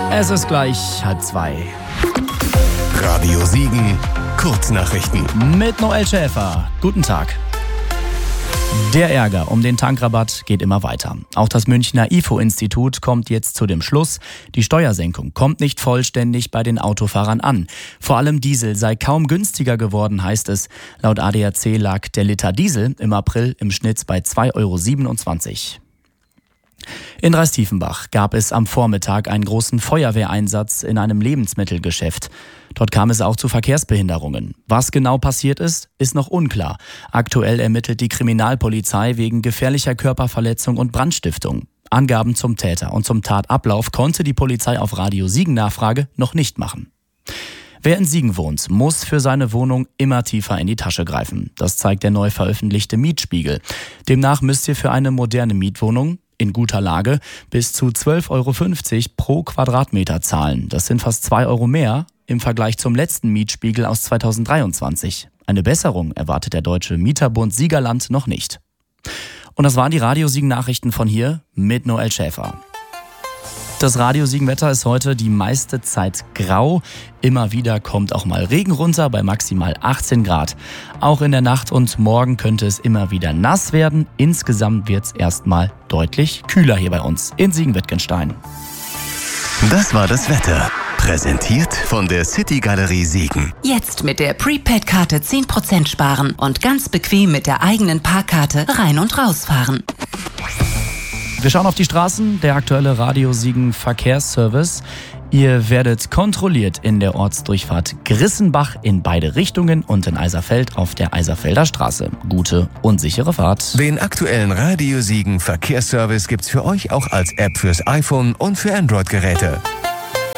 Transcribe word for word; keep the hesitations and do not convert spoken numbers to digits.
Es ist gleich halb zwei. Radio Siegen, Kurznachrichten. Mit Noel Schäfer. Guten Tag. Der Ärger um den Tankrabatt geht immer weiter. Auch das Münchner I F O-Institut kommt jetzt zu dem Schluss, die Steuersenkung kommt nicht vollständig bei den Autofahrern an. Vor allem Diesel sei kaum günstiger geworden, heißt es. Laut A D A C lag der Liter Diesel im April im Schnitt bei zwei Euro siebenundzwanzig. In Dreistiefenbach gab es am Vormittag einen großen Feuerwehreinsatz in einem Lebensmittelgeschäft. Dort kam es auch zu Verkehrsbehinderungen. Was genau passiert ist, ist noch unklar. Aktuell ermittelt die Kriminalpolizei wegen gefährlicher Körperverletzung und Brandstiftung. Angaben zum Täter und zum Tatablauf konnte die Polizei auf Radio Siegen Nachfrage noch nicht machen. Wer in Siegen wohnt, muss für seine Wohnung immer tiefer in die Tasche greifen. Das zeigt der neu veröffentlichte Mietspiegel. Demnach müsst ihr für eine moderne Mietwohnung in guter Lage bis zu zwölf Euro fünfzig pro Quadratmeter zahlen. Das sind fast zwei Euro mehr im Vergleich zum letzten Mietspiegel aus zweitausenddreiundzwanzig. Eine Besserung erwartet der Deutsche Mieterbund Siegerland noch nicht. Und das waren die Radio Siegen Nachrichten von hier mit Noel Schäfer. Das Radio Siegen Wetter ist heute die meiste Zeit grau. Immer wieder kommt auch mal Regen runter bei maximal achtzehn Grad. Auch in der Nacht und morgen könnte es immer wieder nass werden. Insgesamt wird es erstmal deutlich kühler hier bei uns in Siegen-Wittgenstein. Das war das Wetter. Präsentiert von der City Galerie Siegen. Jetzt mit der Prepaid-Karte zehn Prozent sparen und ganz bequem mit der eigenen Parkkarte rein und rausfahren. Wir schauen auf die Straßen, der aktuelle Radio Siegen Verkehrsservice. Ihr werdet kontrolliert in der Ortsdurchfahrt Grissenbach in beide Richtungen und in Eiserfeld auf der Eiserfelder Straße. Gute und sichere Fahrt. Den aktuellen Radio Siegen Verkehrsservice gibt's für euch auch als App fürs iPhone und für Android-Geräte.